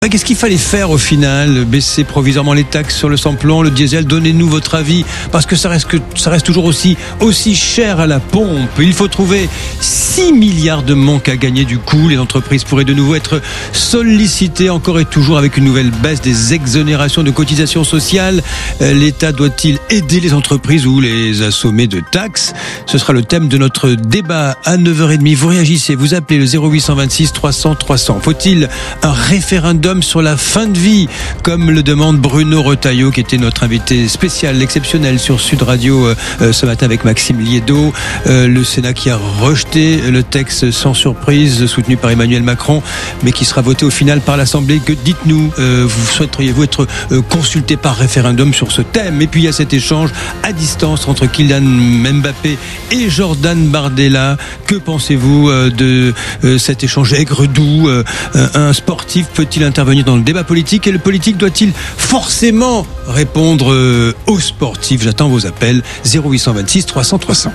Qu'est-ce qu'il fallait faire au final? Baisser provisoirement les taxes sur le samplon, le diesel? Donnez-nous votre avis, parce que ça reste toujours aussi cher à la pompe. Il faut trouver 6 milliards de manque à gagner. Du coup, les entreprises pourraient de nouveau être sollicitées encore et toujours avec une nouvelle baisse des exonérations de cotisations sociales. L'État doit-il aider les entreprises ou les assommer de taxes? Ce sera le thème de notre débat à 9h30. Vous réagissez, vous appelez le 0826 300 300. Faut-il un référendum sur la fin de vie, comme le demande Bruno Retailleau, qui était notre invité spécial, exceptionnel sur Sud Radio ce matin avec Maxime Liédo. Le Sénat qui a rejeté le texte sans surprise, soutenu par Emmanuel Macron, mais qui sera voté au final par l'Assemblée. Que dites-nous, souhaiteriez-vous être consulté par référendum sur ce thème? Et puis il y a cet échange à distance entre Kylian Mbappé et Jordan Bardella. Que pensez-vous de cet échange aigre-doux? Un sportif peut-il intervenir dans le débat politique, et le politique doit-il forcément répondre aux sportifs? J'attends vos appels 0826 300 300.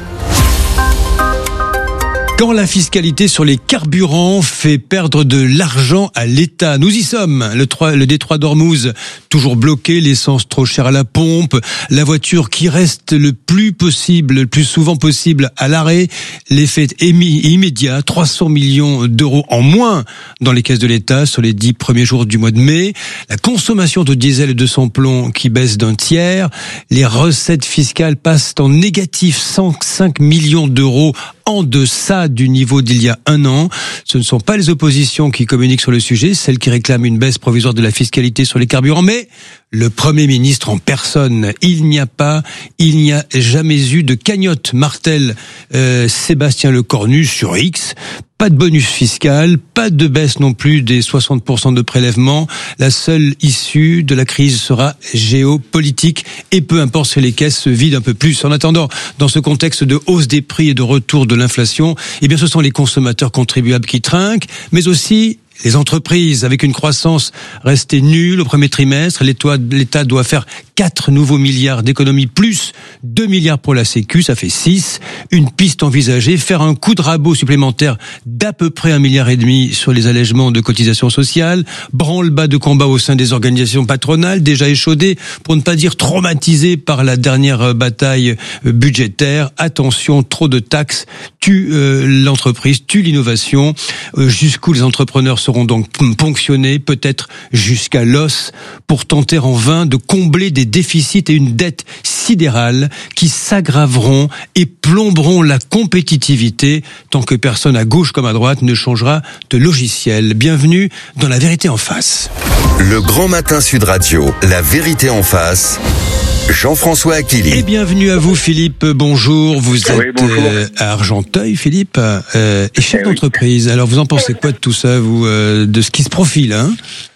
Quand la fiscalité sur les carburants fait perdre de l'argent à l'État, nous y sommes. Le détroit d'Ormuz toujours bloqué, l'essence trop chère à la pompe, la voiture qui reste le plus souvent possible à l'arrêt, l'effet immédiat, 300 millions d'euros en moins dans les caisses de l'État sur les 10 premiers jours du mois de mai, la consommation de diesel et de samplon qui baisse d'un tiers, les recettes fiscales passent en négatif, 105 millions d'euros en deçà du niveau d'il y a un an. Ce ne sont pas les oppositions qui communiquent sur le sujet, celles qui réclament une baisse provisoire de la fiscalité sur les carburants, mais le Premier ministre en personne. Il n'y a jamais eu de cagnotte, martèle Sébastien Lecornu sur X. Pas de bonus fiscal, pas de baisse non plus des 60% de prélèvements. La seule issue de la crise sera géopolitique, et peu importe si les caisses se vident un peu plus. En attendant, dans ce contexte de hausse des prix et de retour de l'inflation, eh bien ce sont les consommateurs contribuables qui trinquent, mais aussi les entreprises, avec une croissance restée nulle au premier trimestre. L'État doit faire 4 nouveaux milliards d'économies, plus 2 milliards pour la Sécu, ça fait 6. Une piste envisagée, faire un coup de rabot supplémentaire d'à peu près 1,5 milliard sur les allègements de cotisations sociales. Branle-bas de combat au sein des organisations patronales, déjà échaudées, pour ne pas dire traumatisées par la dernière bataille budgétaire. Attention, trop de taxes tue l'entreprise, tue l'innovation. Jusqu'où les entrepreneurs seront donc ponctionnés, peut-être jusqu'à l'os, pour tenter en vain de combler des déficits et une dette sidérale qui s'aggraveront et plomberont la compétitivité tant que personne à gauche comme à droite ne changera de logiciel. Bienvenue dans La Vérité en face. Le Grand Matin Sud Radio, La Vérité en face. Jean-François Aquili. Et bienvenue à vous, Philippe. Bonjour. Vous êtes à Argenteuil, Philippe, et chef d'entreprise. Alors, vous en pensez quoi de tout ça, vous, de ce qui se profile, hein?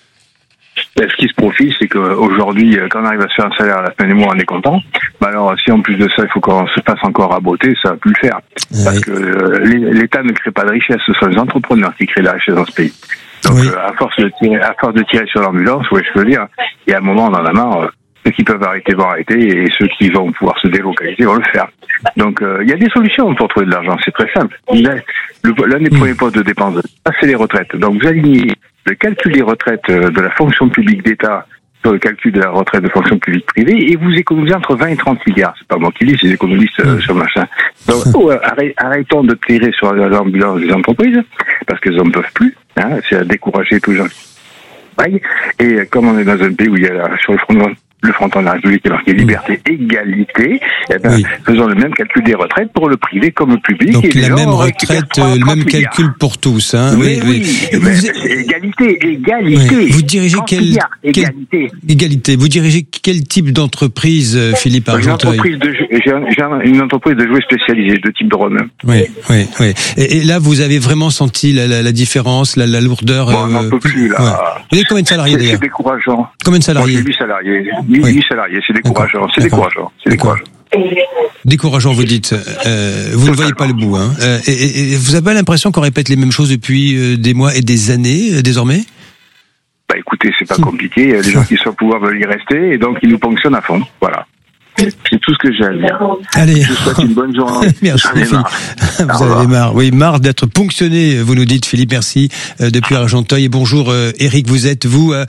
Ce qui se profile, c'est qu'aujourd'hui, quand on arrive à se faire un salaire à la fin du mois, on est content. Mais alors, si en plus de ça, il faut qu'on se fasse encore raboter, ça va plus le faire. Oui. Parce que l'État ne crée pas de richesse, ce sont les entrepreneurs qui créent la richesse dans ce pays. Donc, oui. À force de tirer sur l'ambulance, oui, je veux dire, et à un moment, on en a marre. Ceux qui peuvent arrêter vont arrêter, et ceux qui vont pouvoir se délocaliser vont le faire. Donc, il y a des solutions pour trouver de l'argent, c'est très simple. L'un des premiers postes de dépenses, c'est les retraites. Donc, vous alignez le calcul des retraites de la fonction publique d'État sur le calcul de la retraite de fonction publique privée, et vous économisez entre 20 et 30 milliards. C'est pas moi qui dis, c'est les économistes sur machin. Donc, arrêtons de tirer sur l'ambulance des entreprises, parce qu'elles n'en peuvent plus. Hein, c'est à décourager tous les gens qui travaillent. Et comme on est dans un pays où il y a sur le fronton de la République est marqué liberté, égalité, eh ben, oui. Faisons le même calcul des retraites pour le privé comme le public. Donc et la même retraite, le même calcul pour tous, hein. Oui. Égalité. Oui. Vous dirigez égalité. Vous dirigez quel type d'entreprise, Philippe Argenteuil? J'ai une entreprise de jouets spécialisés, de type drone. Oui. Et là, vous avez vraiment senti la différence, la lourdeur. Bon, on n'en peut plus, là. Ouais. Vous avez combien de salariés, d'ailleurs? C'est décourageant. Combien de salariés? Moi, j'ai 8 salariés. 8 salariés, c'est décourageant. C'est décourageant. Décourageant, vous dites. Vous ne voyez pas le bout, hein. Et vous avez pas l'impression qu'on répète les mêmes choses depuis des mois et des années, désormais? Bah, écoutez, c'est pas compliqué. Les gens qui sont au pouvoir veulent y rester, et donc ils nous ponctionnent à fond. Voilà. C'est tout ce que j'ai à dire. Allez. Je vous souhaite une bonne journée. Merci Philippe. Vous en avez marre. Oui, marre d'être ponctionné, vous nous dites Philippe, merci, depuis Argenteuil. Et bonjour Eric, vous êtes vous